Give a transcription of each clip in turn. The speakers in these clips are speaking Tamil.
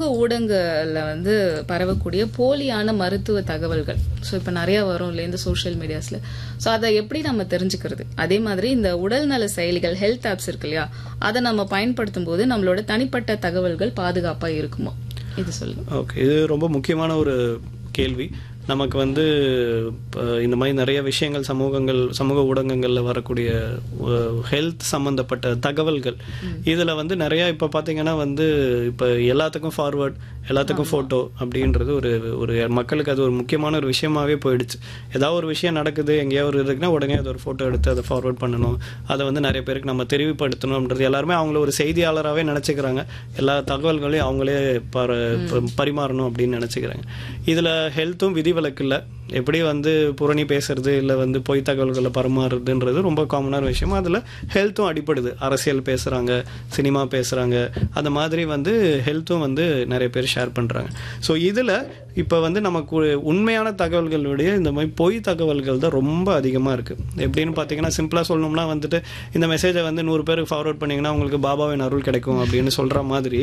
ஊடகங்கள்ல வந்து பரவக்கூடிய போலியான மருத்துவ தகவல்கள். ஸோ இப்போ நிறைய வரும் இல்லை இந்த சோஷியல் மீடியாஸ்ல. ஸோ அதை எப்படி நம்ம தெரிஞ்சுக்கிறது? அதே மாதிரி இந்த உடல்நல செயலிகள், ஹெல்த் ஆப்ஸ் இருக்கு இல்லையா, அதை நம்ம பயன்படுத்தும் போது நம்மளோட தனிப்பட்ட தகவல்கள் பாதுகாப்பா இருக்குமோ? இது சொல்லுங்க. ஓகே, இது ரொம்ப முக்கியமான ஒரு கேள்வி. நமக்கு வந்து இந்த மாதிரி நிறைய விஷயங்கள் சமூக ஊடகங்களில் வரக்கூடிய ஹெல்த் சம்மந்தப்பட்ட தகவல்கள், இதில் வந்து நிறையா இப்போ பார்த்தீங்கன்னா வந்து இப்போ எல்லாத்துக்கும் ஃபார்வர்ட், எல்லாத்துக்கும் ஃபோட்டோ அப்படின்றது ஒரு மக்களுக்கு அது ஒரு முக்கியமான ஒரு விஷயமாகவே போயிடுச்சு. ஏதாவது ஒரு விஷயம் நடக்குது, எங்கேயாவது இருக்குன்னா உடனே அது ஒரு ஃபோட்டோ எடுத்து அதை ஃபார்வர்ட் பண்ணணும், அதை வந்து நிறைய பேருக்கு நம்ம தெரிவுபடுத்தணுன்றது எல்லாருமே அவங்கள ஒரு செய்தியாளராகவே நினச்சிக்கிறாங்க. எல்லா தகவல்களையும் அவங்களே பரிமாறணும் அப்படின்னு நினச்சிக்கிறாங்க. இதில் ஹெல்த்தும் விதிவிலக்கு இல்லை. எப்படி வந்து புரணி பேசுறது இல்லை வந்து பொய் தகவல்களை பரிமாறுறதுன்றது ரொம்ப காமனான விஷயம். அதில் ஹெல்த்தும் அடிப்படுது. அரசியல் பேசுகிறாங்க, சினிமா பேசுகிறாங்க, அந்த மாதிரி வந்து ஹெல்த்தும் வந்து நிறைய பேர் ஷேர் பண்ணுறாங்க. ஸோ இதில் இப்போ வந்து நமக்கு உண்மையான தகவல்களுடைய இந்த மாதிரி பொய் தகவல்கள் தான் ரொம்ப அதிகமாக இருக்குது. எப்படின்னு பார்த்தீங்கன்னா, சிம்பிளாக சொல்லணும்னா வந்துட்டு இந்த மெசேஜை வந்து 100 பேருக்கு ஃபார்வர்ட் பண்ணிங்கன்னா உங்களுக்கு பாபாவின் அருள் கிடைக்கும் அப்படின்னு சொல்கிற மாதிரி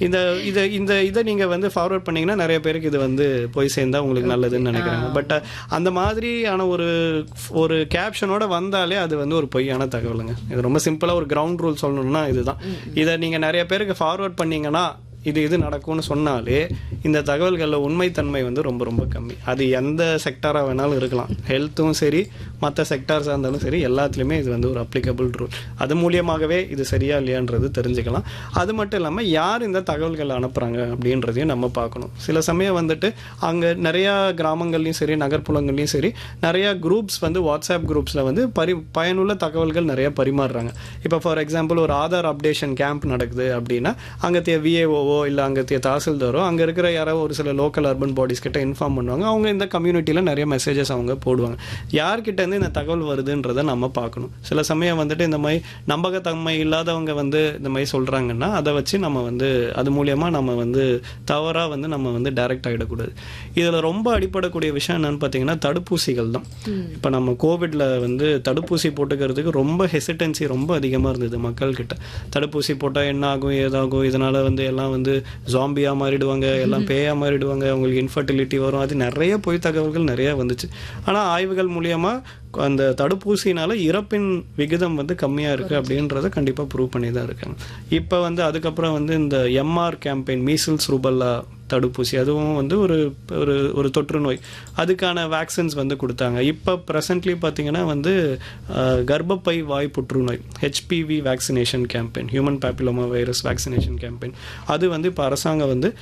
இதை நீங்கள் வந்து ஃபார்வர்ட் பண்ணிங்கன்னா நிறைய பேருக்கு இது வந்து போய் சேர்ந்தால் உங்களுக்கு நல்லதுன்னு நினைக்கிறாங்க. பட் அந்த மாதிரியான ஒரு கேப்ஷனோட வந்தாலே அது வந்து ஒரு பொய்யான தகவலுங்க. இது ரொம்ப சிம்பிளாக ஒரு கிரவுண்ட் ரூல் சொல்லணும்னா இதுதான். இதை நீங்கள் நிறைய பேருக்கு ஃபார்வர்ட் பண்ணீங்கன்னா இது நடக்கும்னு சொன்னாலே இந்த தகவல்களில் உண்மைத்தன்மை வந்து ரொம்ப ரொம்ப கம்மி. அது எந்த செக்டாராக வேணாலும் இருக்கலாம், ஹெல்த்தும் சரி மற்ற செக்டார்ஸாக இருந்தாலும் சரி, எல்லாத்துலேயுமே இது வந்து ஒரு அப்ளிகபிள் ரூல். அது மூலியமாகவே இது சரியா இல்லையான்றது தெரிஞ்சுக்கலாம். அது மட்டும் இல்லாமல் யார் இந்த தகவல்களை அனுப்புகிறாங்க அப்படின்றதையும் நம்ம பார்க்கணும். சில சமயம் வந்துட்டு அங்கே நிறையா கிராமங்கள்லையும் சரி நகர்ப்புறங்கள்லையும் சரி நிறையா குரூப்ஸ் வந்து வாட்ஸ்அப் குரூப்ஸில் வந்து பயனுள்ள தகவல்கள் நிறையா பரிமாறுறாங்க. இப்போ ஃபார் எக்ஸாம்பிள் ஒரு ஆதார் அப்டேஷன் கேம்ப் நடக்குது அப்படின்னா அங்கே விஏஓ இல்லை அங்கே தாசில்தாரோ அங்கே இருக்கிற யாரோ ஒரு சில லோக்கல் அர்பன் பாடிஸ் கிட்ட இன்ஃபார்ம் பண்ணுவாங்க. அவங்க இந்த கம்யூனிட்டியில் நிறைய மெசேஜஸ் அவங்க போடுவாங்க. யார்கிட்டேருந்து இந்த தகவல் வருதுன்றதை நம்ம பார்க்கணும். சில சமயம் வந்துட்டு இந்த மாதிரி நம்பகத்தன்மை இல்லாதவங்க வந்து இந்த மாதிரி சொல்கிறாங்கன்னா அதை வச்சு நம்ம வந்து அது மூலியமாக நம்ம வந்து தவறாக வந்து நம்ம வந்து டைரக்ட் ஆகிடக்கூடாது. இதில் ரொம்ப அடிப்படக்கூடிய விஷயம் என்னன்னு பார்த்தீங்கன்னா தடுப்பூசிகள் தான். இப்போ நம்ம கோவிட்ல வந்து தடுப்பூசி போட்டுக்கிறதுக்கு ரொம்ப ஹெசிடன்சி ரொம்ப அதிகமாக இருந்தது மக்கள்கிட்ட. தடுப்பூசி போட்டால் என்ன ஆகும் ஏதாகும், இதனால் வந்து எல்லாம் வந்து ஜாம்பியாக மாறிடுவாங்க, எல்லாம் பேயாக மாறிடுவாங்க, அவங்களுக்கு இன்ஃபர்டிலிட்டி வரும், அது நிறைய பொய் தகவல்கள் நிறைய வந்துச்சு. ஆனால் ஆய்வுகள் மூலியமாக அந்த தடுப்பூசினால இறப்பின் விகிதம் வந்து கம்மியாக இருக்குது அப்படின்றத கண்டிப்பாக ப்ரூவ் பண்ணி தான் இருக்காங்க. இப்போ வந்து அதுக்கப்புறம் வந்து இந்த எம்ஆர் கேம்பெயின், மீசில்ஸ் ரூபல்லா தடுப்பூசி, அதுவும் வந்து ஒரு தொற்று நோய், அதுக்கான வேக்சின்ஸ் வந்து கொடுத்தாங்க. இப்போ ப்ரெசன்ட்லி பார்த்தீங்கன்னா வந்து கர்ப்பப்பை வாய் புற்றுநோய் HPV vaccination campaign, human papilloma virus vaccination campaign, அது வந்து இப்போ அரசாங்கம் வந்து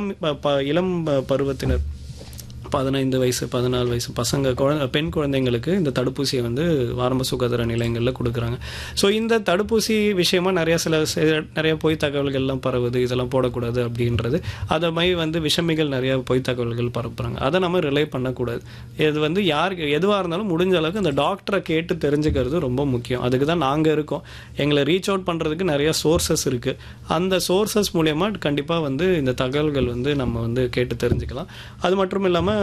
இளம் பருவத்தினர் 15 வயசு 14 வயசு பெண் குழந்தைங்களுக்கு இந்த தடுப்பூசியை வந்து ஆரம்ப சுகாதார நிலையங்களில் கொடுக்குறாங்க. ஸோ இந்த தடுப்பூசி விஷயமா நிறைய பொய் தகவல்கள்லாம் பரவுது, இதெல்லாம் போடக்கூடாது அப்படின்றது. அதை மாதிரி வந்து விஷமிகள் நிறைய பொய் தகவல்கள் பரப்புறாங்க. அதை நம்ம ரிலே பண்ணக்கூடாது. இது வந்து எதுவாக இருந்தாலும் முடிஞ்ச அளவுக்கு அந்த டாக்டரை கேட்டு தெரிஞ்சுக்கிறது ரொம்ப முக்கியம். அதுக்கு தான் நாங்கள் இருக்கோம். எங்களை ரீச் அவுட் பண்ணுறதுக்கு நிறைய சோர்சஸ் இருக்குது. அந்த சோர்சஸ் மூலயமா கண்டிப்பாக வந்து இந்த தகவல்கள் வந்து நம்ம வந்து கேட்டு தெரிஞ்சுக்கலாம். அது மட்டும் இல்லாமல்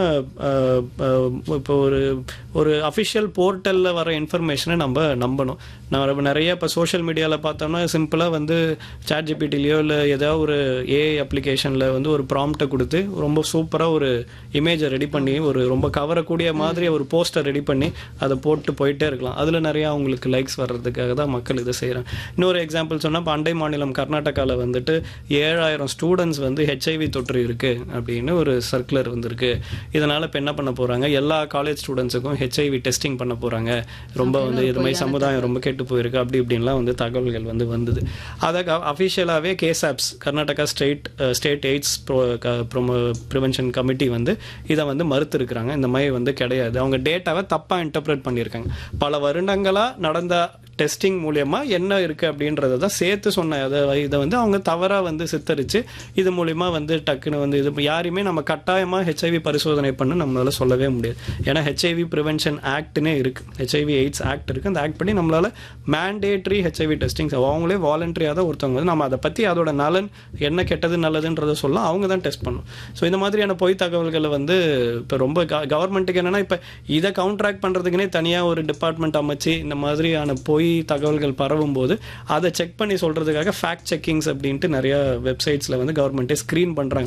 இப்போ ஒரு அஃபிஷியல் போர்ட்டலில் வர இன்ஃபர்மேஷனை நம்ம நம்பணும். நம்ம நிறைய இப்போ சோஷியல் மீடியாவில் பார்த்தோம்னா சிம்பிளாக வந்து ChatGPTலையோ இல்லை ஏதாவது ஒரு ஏஐ அப்ளிகேஷனில் வந்து ஒரு ப்ராம்ப்டை கொடுத்து ரொம்ப சூப்பராக ஒரு இமேஜை ரெடி பண்ணி ஒரு ரொம்ப கவரக்கூடிய மாதிரி ஒரு போஸ்டர் ரெடி பண்ணி அதை போட்டு போயிட்டே இருக்கலாம். அதில் நிறையா அவங்களுக்கு லைக்ஸ் வர்றதுக்காக தான் மக்கள் இதை செய்கிறாங்க. இன்னொரு எக்ஸாம்பிள் சொன்னால் இப்போ அண்டை மாநிலம் கர்நாடகாவில் வந்துட்டு 7000 ஸ்டூடெண்ட்ஸ் வந்து ஹெச்ஐவி தொற்று இருக்குது அப்படின்னு ஒரு சர்க்குலர் வந்திருக்கு. இதனால் இப்போ என்ன பண்ண போகிறாங்க, எல்லா காலேஜ் ஸ்டூடெண்ட்ஸுக்கும் ஹெச்ஐவி டெஸ்டிங் பண்ண போகிறாங்க. ரொம்ப வந்து இது மாதிரி சமுதாயம் ரொம்ப கெட்டு போயிருக்கு அப்படி இப்படின்லாம் வந்து தகவல்கள் வந்து வந்தது. அதை அஃபிஷியலாகவே கேசாப்ஸ் Karnataka state AIDS prevention committee வந்து இதை வந்து மறுத்து இருக்கிறாங்க. இந்த மாதிரி வந்து கிடையாது, அவங்க டேட்டாவை தப்பாக இன்டர்பிரேட் பண்ணியிருக்காங்க. பல வருடங்களாக நடந்த டெஸ்டிங் மூலியமாக என்ன இருக்குது அப்படின்றத தான் சேர்த்து சொன்ன இதை வந்து அவங்க தவறாக வந்து சித்தரித்து இது மூலிமா வந்து டக்குன்னு வந்து இது யாரையுமே நம்ம கட்டாயமாக ஹெச்ஐவி பரிசோதனை பண்ண நம்மளால் சொல்லவே முடியாது. ஏன்னா ஹெச்ஐவி ப்ரிவென்ஷன் ஆக்ட்னே இருக்குது, ஹெச்ஐவி எய்ட்ஸ் ஆக்ட் இருக்குது. அந்த ஆக்ட் படி நம்மளால் மேண்டேட்ரி ஹெச்ஐவி டெஸ்டிங் அவங்களே வாலண்டரியாக தான் ஒருத்தவங்க வந்து நம்ம அதை பற்றி அதோட நலன் என்ன கெட்டது நல்லதுன்றதை சொல்ல அவங்க தான் டெஸ்ட் பண்ணணும். ஸோ இந்த மாதிரியான பொய் தகவல்களை வந்து இப்போ ரொம்ப கவர்மெண்ட்டுக்கு என்னென்னா இப்போ இதை கவுண்ட்ராக்ட் பண்ணுறதுக்குனே தனியாக ஒரு டிபார்ட்மெண்ட் அமைச்சு இந்த மாதிரியான பொய் தகவல்கள் பரவும் போது அதை செக் பண்ணி சொல்றதுக்காக ஃபேக்ட் செக்கிங்ஸ் அப்படின்ட்டு நிறைய வெப்சைட்ஸ்ல வந்து கவர்மெண்ட்டே ஸ்கிரீன் பண்றாங்க.